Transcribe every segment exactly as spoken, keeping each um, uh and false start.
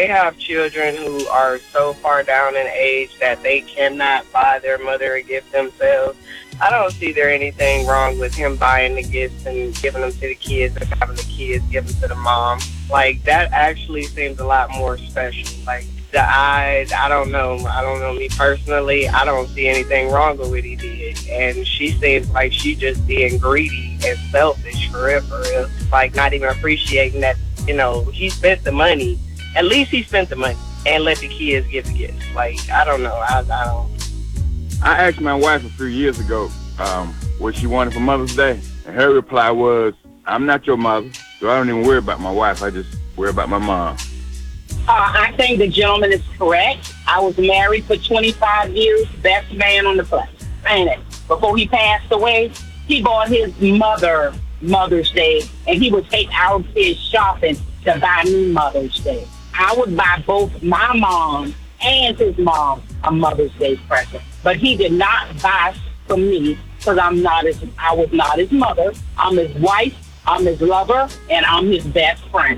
they have children who are so far down in age that they cannot buy their mother a gift themselves, I don't see there anything wrong with him buying the gifts and giving them to the kids and having the kids give them to the mom. Like, that actually seems a lot more special. Like, the eyes, I don't know. I don't know me personally. I don't see anything wrong with what he did. And she seems like she just being greedy and selfish for real, for real. Like, not even appreciating that, you know, he spent the money. At least he spent the money and let the kids get the gifts. Like, I don't know. I, I don't. I asked my wife a few years ago um, what she wanted for Mother's Day. And her reply was, I'm not your mother, so I don't even worry about my wife. I just worry about my mom. Uh, I think the gentleman is correct. I was married for twenty-five years, best man on the planet. And before he passed away, he bought his mother Mother's Day, and he would take our kids shopping to buy me Mother's Day. I would buy both my mom and his mom a Mother's Day present. But he did not buy for me because I'm not his, I was not his mother. I'm his wife, I'm his lover, and I'm his best friend.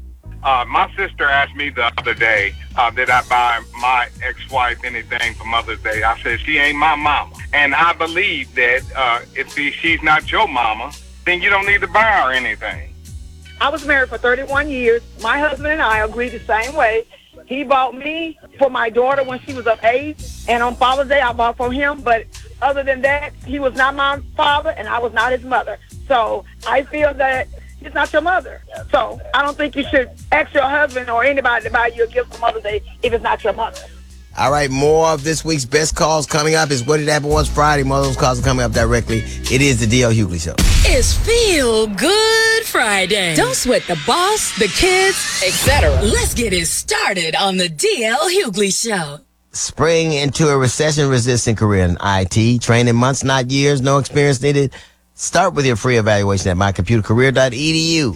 Uh, my sister asked me the other day, uh, did I buy my ex-wife anything for Mother's Day? I said, she ain't my mama. And I believe that uh, if she, she's not your mama, then you don't need to buy her anything. I was married for thirty-one years. My husband and I agreed the same way. He bought me for my daughter when she was of age, and on Father's Day I bought for him. But other than that, he was not my father, and I was not his mother. So I feel that it's not your mother. So I don't think you should ask your husband or anybody to buy you a gift for Mother's Day if it's not your mother. All right, more of this week's best calls coming up. Is What Did Happen Was Friday. More of those calls are coming up directly. It is the D L Hughley Show. It's Feel Good Friday. Don't sweat the boss, the kids, et cetera. Let's get it started on the D L Hughley Show. Spring into a recession-resistant career in I T. Training months, not years. No experience needed. Start with your free evaluation at my computer career dot e d u.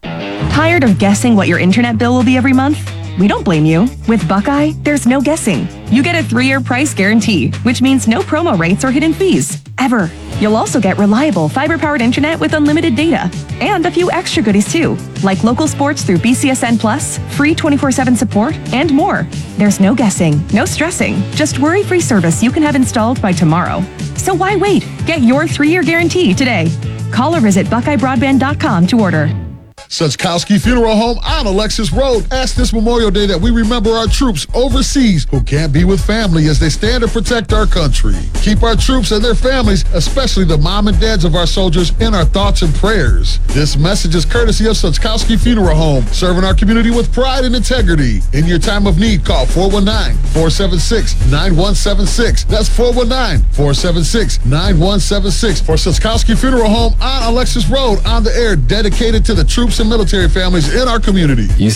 Tired of guessing what your internet bill will be every month? We don't blame you. With Buckeye, there's no guessing. You get a three-year price guarantee, which means no promo rates or hidden fees, ever. You'll also get reliable fiber-powered internet with unlimited data. And a few extra goodies too, like local sports through B C S N Plus, free twenty-four seven support, and more. There's no guessing, no stressing, just worry-free service you can have installed by tomorrow. So why wait? Get your three-year guarantee today. Call or visit buckeye broadband dot com to order. Suchkowski Funeral Home on Alexis Road. Ask this Memorial Day that we remember our troops overseas who can't be with family as they stand to protect our country. Keep our troops and their families, especially the mom and dads of our soldiers, in our thoughts and prayers. This message is courtesy of Suchkowski Funeral Home, serving our community with pride and integrity. In your time of need, call four one nine, four seven six, nine one seven six. That's four one nine, four seven six, nine one seven six for Suchkowski Funeral Home on Alexis Road, on the air, dedicated to the troops and military families in our community. You